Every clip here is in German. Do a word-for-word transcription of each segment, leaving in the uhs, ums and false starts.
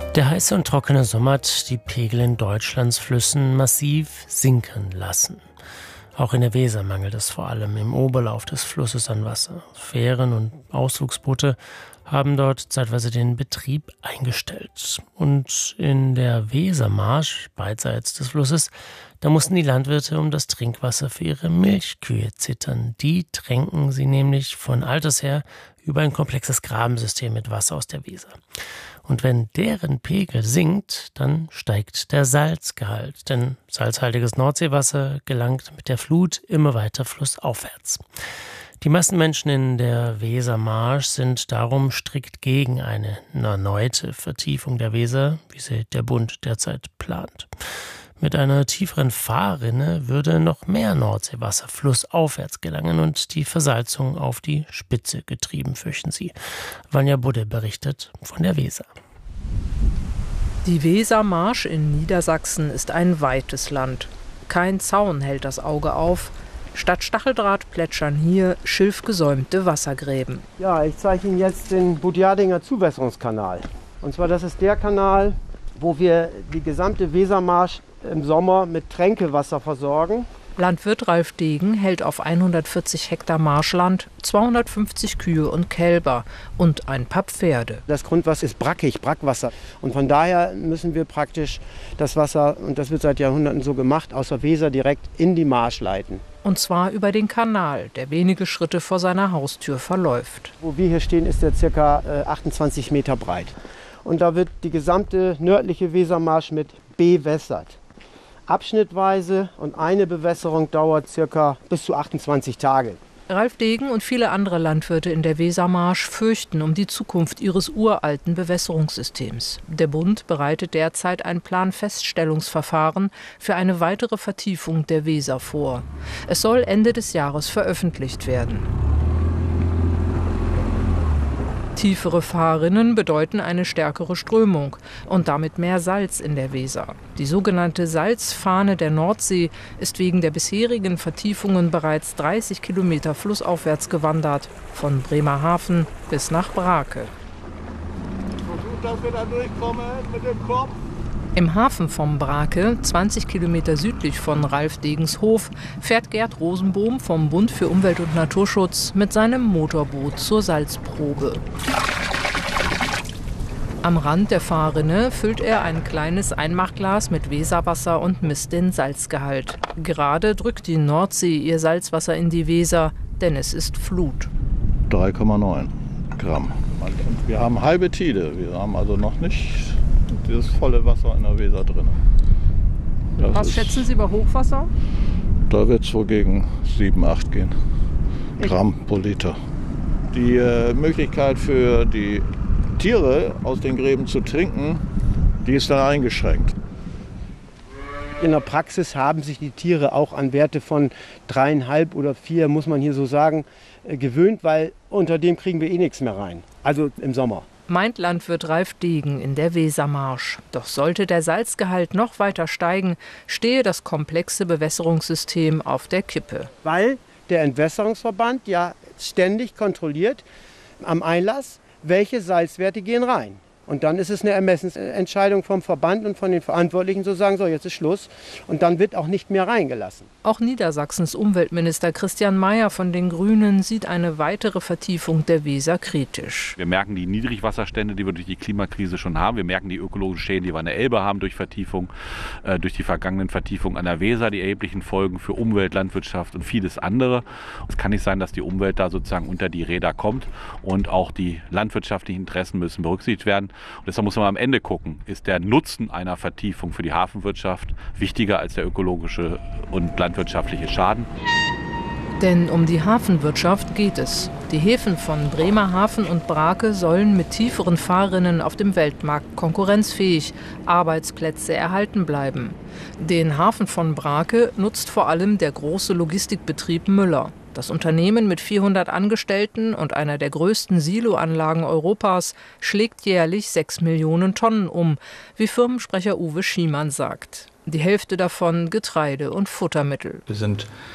Der heiße und trockene Sommer hat die Pegel in Deutschlands Flüssen massiv sinken lassen. Auch in der Weser mangelt es vor allem im Oberlauf des Flusses an Wasser. Fähren und Ausflugsboote haben dort zeitweise den Betrieb eingestellt. Und in der Wesermarsch, beidseits des Flusses, da mussten die Landwirte um das Trinkwasser für ihre Milchkühe zittern. Die tränken sie nämlich von alters her über ein komplexes Grabensystem mit Wasser aus der Weser. Und wenn deren Pegel sinkt, dann steigt der Salzgehalt. Denn salzhaltiges Nordseewasser gelangt mit der Flut immer weiter flussaufwärts. Die meisten Menschen in der Wesermarsch sind darum strikt gegen eine erneute Vertiefung der Weser, wie sie der Bund derzeit plant. Mit einer tieferen Fahrrinne würde noch mehr Nordseewasser flussaufwärts gelangen und die Versalzung auf die Spitze getrieben, fürchten sie. Vanja Budde berichtet von der Weser. Die Wesermarsch in Niedersachsen ist ein weites Land. Kein Zaun hält das Auge auf. Statt Stacheldraht plätschern hier schilfgesäumte Wassergräben. Ja, ich zeige Ihnen jetzt den Budjardinger Zuwässerungskanal. Und zwar, das ist der Kanal, wo wir die gesamte Wesermarsch im Sommer mit Tränkewasser versorgen. Landwirt Ralf Degen hält auf hundertvierzig Hektar Marschland zweihundertfünfzig Kühe und Kälber und ein paar Pferde. Das Grundwasser ist brackig, Brackwasser. Und von daher müssen wir praktisch das Wasser, und das wird seit Jahrhunderten so gemacht, aus der Weser direkt in die Marsch leiten. Und zwar über den Kanal, der wenige Schritte vor seiner Haustür verläuft. Wo wir hier stehen, ist der ca. achtundzwanzig Meter breit. Und da wird die gesamte nördliche Wesermarsch mit bewässert. Abschnittweise, und eine Bewässerung dauert circa bis zu achtundzwanzig Tage. Ralf Degen und viele andere Landwirte in der Wesermarsch fürchten um die Zukunft ihres uralten Bewässerungssystems. Der Bund bereitet derzeit ein Planfeststellungsverfahren für eine weitere Vertiefung der Weser vor. Es soll Ende des Jahres veröffentlicht werden. Tiefere Fahrrinnen bedeuten eine stärkere Strömung und damit mehr Salz in der Weser. Die sogenannte Salzfahne der Nordsee ist wegen der bisherigen Vertiefungen bereits dreißig Kilometer flussaufwärts gewandert, von Bremerhaven bis nach Brake. Versucht, dass wir da durchkommen mit dem Kopf. Im Hafen von Brake, zwanzig Kilometer südlich von Ralf Degens Hof, fährt Gerd Rosenbohm vom Bund für Umwelt und Naturschutz mit seinem Motorboot zur Salzprobe. Am Rand der Fahrrinne füllt er ein kleines Einmachglas mit Weserwasser und misst den Salzgehalt. Gerade drückt die Nordsee ihr Salzwasser in die Weser, denn es ist Flut. drei Komma neun Gramm. Wir haben halbe Tide, wir haben also noch nicht dieses volle Wasser in der Weser drin. Das Was ist, schätzen Sie bei Hochwasser? Da wird es wohl gegen sieben, acht gehen. Gramm pro Liter. Die äh, Möglichkeit für die Tiere aus den Gräben zu trinken, die ist dann eingeschränkt. In der Praxis haben sich die Tiere auch an Werte von dreieinhalb oder vier, muss man hier so sagen, gewöhnt, weil unter dem kriegen wir eh nichts mehr rein. Also im Sommer. Meint Landwirt Ralf Degen in der Wesermarsch. Doch sollte der Salzgehalt noch weiter steigen, stehe das komplexe Bewässerungssystem auf der Kippe. Weil der Entwässerungsverband ja ständig kontrolliert am Einlass, welche Salzwerte gehen rein. Und dann ist es eine Ermessensentscheidung vom Verband und von den Verantwortlichen zu sagen, so jetzt ist Schluss. Und dann wird auch nicht mehr reingelassen. Auch Niedersachsens Umweltminister Christian Mayer von den Grünen sieht eine weitere Vertiefung der Weser kritisch. Wir merken die Niedrigwasserstände, die wir durch die Klimakrise schon haben. Wir merken die ökologischen Schäden, die wir an der Elbe haben durch Vertiefung, äh, durch die vergangenen Vertiefungen an der Weser, die erheblichen Folgen für Umwelt, Landwirtschaft und vieles andere. Es kann nicht sein, dass die Umwelt da sozusagen unter die Räder kommt und auch die landwirtschaftlichen Interessen müssen berücksichtigt werden. Und deshalb muss man am Ende gucken, ist der Nutzen einer Vertiefung für die Hafenwirtschaft wichtiger als der ökologische und landwirtschaftliche Schaden? Denn um die Hafenwirtschaft geht es. Die Häfen von Bremerhaven und Brake sollen mit tieferen Fahrrinnen auf dem Weltmarkt konkurrenzfähig, Arbeitsplätze erhalten bleiben. Den Hafen von Brake nutzt vor allem der große Logistikbetrieb Müller. Das Unternehmen mit vierhundert Angestellten und einer der größten Siloanlagen Europas schlägt jährlich sechs Millionen Tonnen um, wie Firmensprecher Uwe Schiemann sagt. Die Hälfte davon Getreide und Futtermittel. Wir sind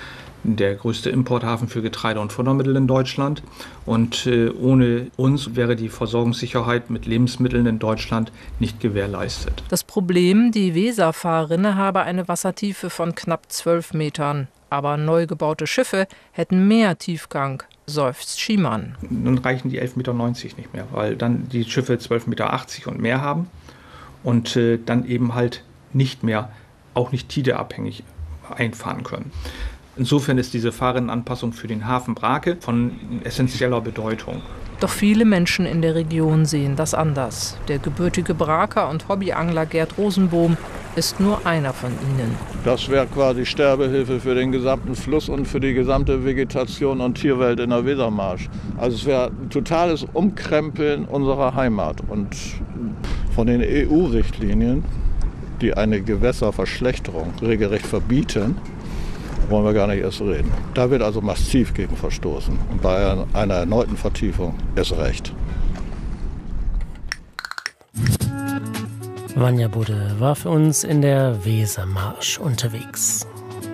der größte Importhafen für Getreide und Futtermittel in Deutschland. Und äh, ohne uns wäre die Versorgungssicherheit mit Lebensmitteln in Deutschland nicht gewährleistet. Das Problem, die Weserfahrrinne habe eine Wassertiefe von knapp zwölf Metern. Aber neu gebaute Schiffe hätten mehr Tiefgang, seufzt Schiemann. Dann reichen die elf Meter neunzig nicht mehr, weil dann die Schiffe zwölf Meter achtzig und mehr haben und äh, dann eben halt nicht mehr, auch nicht tideabhängig einfahren können. Insofern ist diese Fahrrinnenanpassung für den Hafen Brake von essentieller Bedeutung. Doch viele Menschen in der Region sehen das anders. Der gebürtige Braker und Hobbyangler Gerd Rosenbohm ist nur einer von ihnen. Das wäre quasi Sterbehilfe für den gesamten Fluss und für die gesamte Vegetation und Tierwelt in der Wesermarsch. Also es wäre ein totales Umkrempeln unserer Heimat. Und von den E U-Richtlinien, die eine Gewässerverschlechterung regelrecht verbieten, wollen wir gar nicht erst reden. Da wird also massiv gegen verstoßen. Und bei einer erneuten Vertiefung erst recht. Vanja Budde war für uns in der Wesermarsch unterwegs.